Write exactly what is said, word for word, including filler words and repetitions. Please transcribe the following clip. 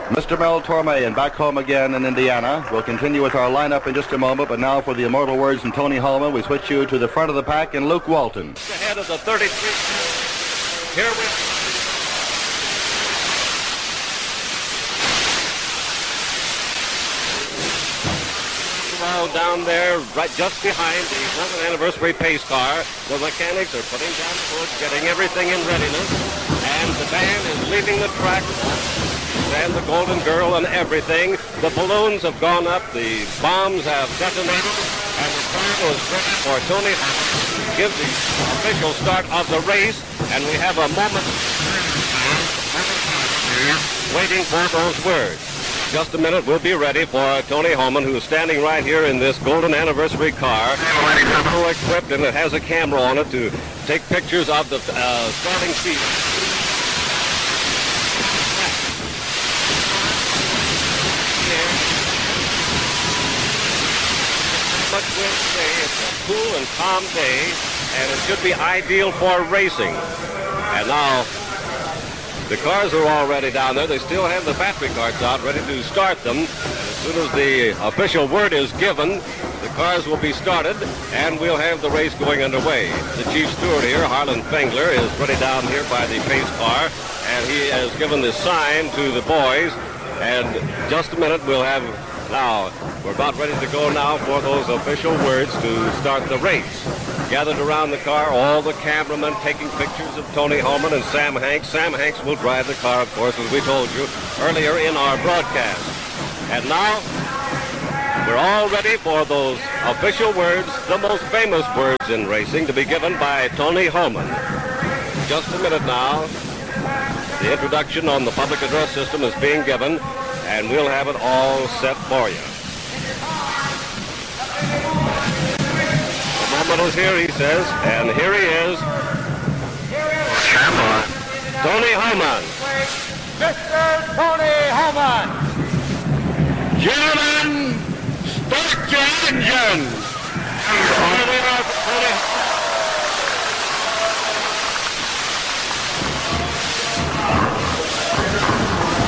Mister Mel Torme and back home again in Indiana. We'll continue with our lineup in just a moment, but now for the immortal words from Tony Holman, we switch you to the front of the pack and Luke Walton. Ahead of the thirty-three. Here we down there, right just behind the eleventh anniversary pace car. The mechanics are putting down the hood, getting everything in readiness, and the band is leaving the track. And the Golden Girl and everything. The balloons have gone up, the bombs have detonated, and the time is ready for Tony to give the official start of the race, and we have a moment waiting for those words. Just a minute, we'll be ready for Tony Holman, who's standing right here in this Golden Anniversary car, well equipped, and it has a camera on it to take pictures of the uh, starting seat. Much wind today. It's a cool and calm day, and it should be ideal for racing. And now, the cars are already down there. They still have the battery carts out, ready to start them. And as soon as the official word is given, the cars will be started, and we'll have the race going underway. The chief steward here, Harlan Fengler, is ready down here by the pace car, and he has given the sign to the boys. And just a minute, we'll have... Now, we're about ready to go now for those official words to start the race. Gathered around the car, all the cameramen taking pictures of Tony Holman and Sam Hanks. Sam Hanks will drive the car, of course, as we told you earlier in our broadcast. And now, we're all ready for those official words, the most famous words in racing, to be given by Tony Holman. Just a minute now. The introduction on the public address system is being given, and we'll have it all set for you. The moment is here, he says, and here he is. Tony Holman. Mister Tony Holman. Gentlemen, start your engines.